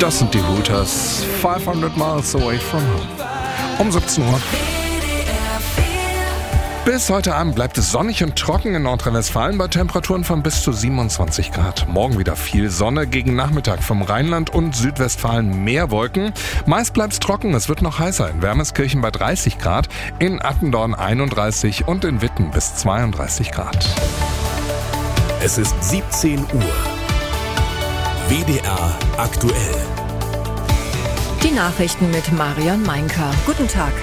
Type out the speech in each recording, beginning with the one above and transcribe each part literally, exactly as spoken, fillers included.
Das sind die Hooters, fünfhundert Miles Away from Home. Um siebzehn Uhr. Bis heute Abend bleibt es sonnig und trocken in Nordrhein-Westfalen bei Temperaturen von bis zu siebenundzwanzig Grad. Morgen wieder viel Sonne, gegen Nachmittag vom Rheinland und Südwestfalen mehr Wolken. Meist bleibt es trocken, es wird noch heißer. In Wermeskirchen bei dreißig Grad, in Attendorn einunddreißig und in Witten bis zweiunddreißig Grad. Es ist siebzehn Uhr. W D R aktuell. Die Nachrichten mit Marion Meinker. Guten Tag.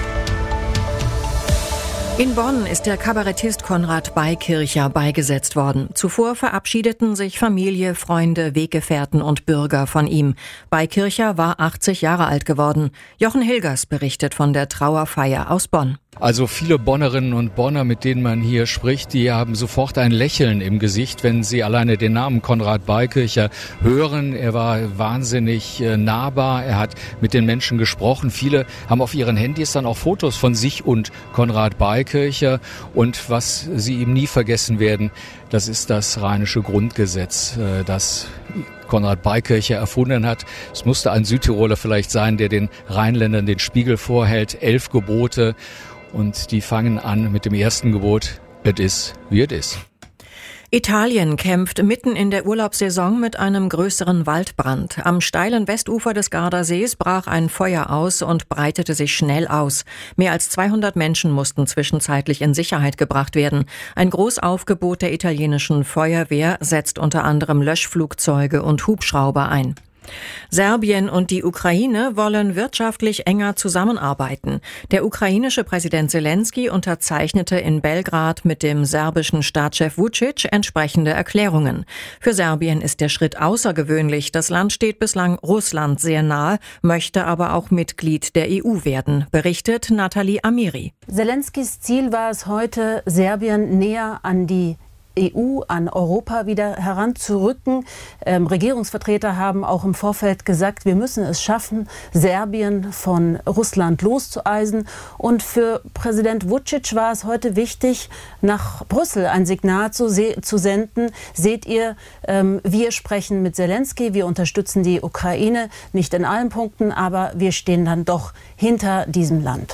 In Bonn ist der Kabarettist Konrad Beikircher beigesetzt worden. Zuvor verabschiedeten sich Familie, Freunde, Weggefährten und Bürger von ihm. Beikircher war achtzig Jahre alt geworden. Jochen Hilgers berichtet von der Trauerfeier aus Bonn. Also viele Bonnerinnen und Bonner, mit denen man hier spricht, die haben sofort ein Lächeln im Gesicht, wenn sie alleine den Namen Konrad Beikircher hören. Er war wahnsinnig äh, nahbar, er hat mit den Menschen gesprochen. Viele haben auf ihren Handys dann auch Fotos von sich und Konrad Beikircher. Und was sie ihm nie vergessen werden, das ist das Rheinische Grundgesetz, äh, das Konrad Beikircher erfunden hat. Es musste ein Südtiroler vielleicht sein, der den Rheinländern den Spiegel vorhält. Elf Gebote. Und die fangen an mit dem ersten Gebot, es ist, wie es ist. Italien kämpft mitten in der Urlaubssaison mit einem größeren Waldbrand. Am steilen Westufer des Gardasees brach ein Feuer aus und breitete sich schnell aus. Mehr als zweihundert Menschen mussten zwischenzeitlich in Sicherheit gebracht werden. Ein Großaufgebot der italienischen Feuerwehr setzt unter anderem Löschflugzeuge und Hubschrauber ein. Serbien und die Ukraine wollen wirtschaftlich enger zusammenarbeiten. Der ukrainische Präsident Zelensky unterzeichnete in Belgrad mit dem serbischen Staatschef Vučić entsprechende Erklärungen. Für Serbien ist der Schritt außergewöhnlich. Das Land steht bislang Russland sehr nahe, möchte aber auch Mitglied der E U werden, berichtet Nathalie Amiri. Zelenskys Ziel war es heute, Serbien näher an die E U, an Europa wieder heranzurücken. Ähm, Regierungsvertreter haben auch im Vorfeld gesagt, wir müssen es schaffen, Serbien von Russland loszueisen. Und für Präsident Vučić war es heute wichtig, nach Brüssel ein Signal zu, se- zu senden. Seht ihr, ähm, wir sprechen mit Zelensky, wir unterstützen die Ukraine, nicht in allen Punkten, aber wir stehen dann doch hinter diesem Land.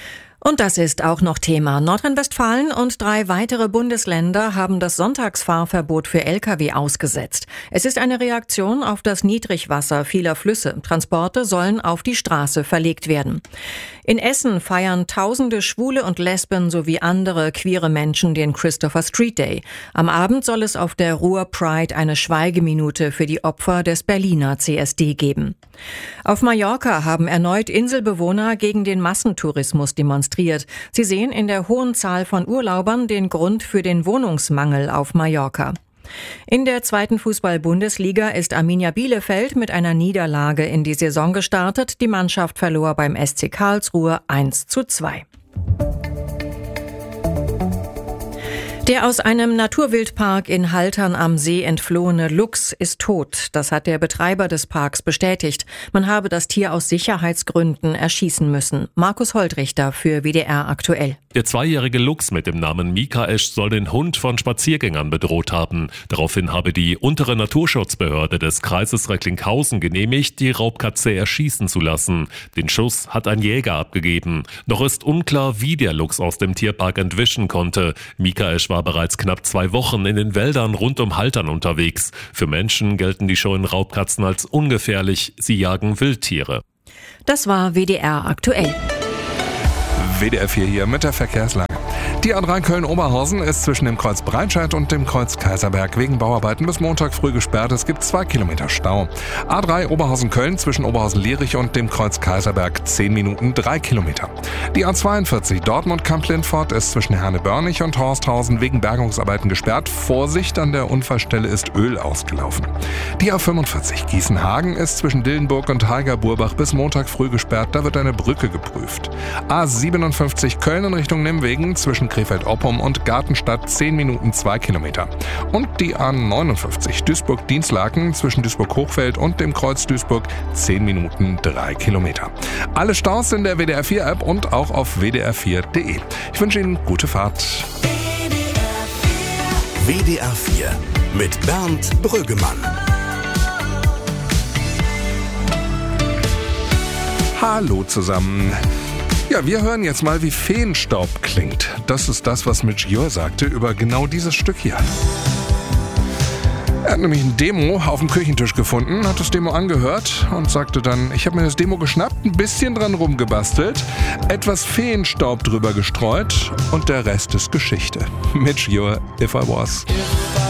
Und das ist auch noch Thema. Nordrhein-Westfalen und drei weitere Bundesländer haben das Sonntagsfahrverbot für L K W ausgesetzt. Es ist eine Reaktion auf das Niedrigwasser vieler Flüsse. Transporte sollen auf die Straße verlegt werden. In Essen feiern tausende Schwule und Lesben sowie andere queere Menschen den Christopher Street Day. Am Abend soll es auf der Ruhr Pride eine Schweigeminute für die Opfer des Berliner C S D geben. Auf Mallorca haben erneut Inselbewohner gegen den Massentourismus demonstriert. Sie sehen in der hohen Zahl von Urlaubern den Grund für den Wohnungsmangel auf Mallorca. In der zweiten Fußball-Bundesliga ist Arminia Bielefeld mit einer Niederlage in die Saison gestartet. Die Mannschaft verlor beim S C Karlsruhe eins zu zwei. Der aus einem Naturwildpark in Haltern am See entflohene Luchs ist tot. Das hat der Betreiber des Parks bestätigt. Man habe das Tier aus Sicherheitsgründen erschießen müssen. Markus Holtrichter für W D R aktuell. Der zweijährige Luchs mit dem Namen Mikaesch soll den Hund von Spaziergängern bedroht haben. Daraufhin habe die untere Naturschutzbehörde des Kreises Recklinghausen genehmigt, die Raubkatze erschießen zu lassen. Den Schuss hat ein Jäger abgegeben. Noch ist unklar, wie der Luchs aus dem Tierpark entwischen konnte. Mikaesch war bereits knapp zwei Wochen in den Wäldern rund um Haltern unterwegs. Für Menschen gelten die scheuen Raubkatzen als ungefährlich. Sie jagen Wildtiere. Das war W D R aktuell. W D R vier hier mit der Verkehrslage. Die A drei Köln-Oberhausen ist zwischen dem Kreuz Breitscheid und dem Kreuz Kaiserberg wegen Bauarbeiten bis Montag früh gesperrt. Es gibt zwei Kilometer Stau. A drei Oberhausen-Köln zwischen Oberhausen-Lierich und dem Kreuz Kaiserberg zehn Minuten, drei Kilometer. Die A zweiundvierzig Dortmund-Kamp-Lindfort ist zwischen Herne-Börnich und Horsthausen wegen Bergungsarbeiten gesperrt. Vorsicht, an der Unfallstelle ist Öl ausgelaufen. Die A fünfundvierzig Gießen-Hagen ist zwischen Dillenburg und Heiger-Burbach bis Montag früh gesperrt. Da wird eine Brücke geprüft. A siebenundfünfzig Köln in Richtung Nimwegen zwischen Krefeld-Oppum und Gartenstadt zehn Minuten, zwei Kilometer. Und die A neunundfünfzig Duisburg-Dienstlaken zwischen Duisburg-Hochfeld und dem Kreuz Duisburg zehn Minuten, drei Kilometer. Alle Staus in der W D R vier App und auch auf w d r vier punkt d e. Ich wünsche Ihnen gute Fahrt. W D R vier mit Bernd Brüggemann. Hallo zusammen. Ja, wir hören jetzt mal, wie Feenstaub klingt. Das ist das, was Mitch Ure sagte über genau dieses Stück hier. Er hat nämlich ein Demo auf dem Küchentisch gefunden, hat das Demo angehört und sagte dann, ich habe mir das Demo geschnappt, ein bisschen dran rumgebastelt, etwas Feenstaub drüber gestreut und der Rest ist Geschichte. Mitch Ure, If I Was.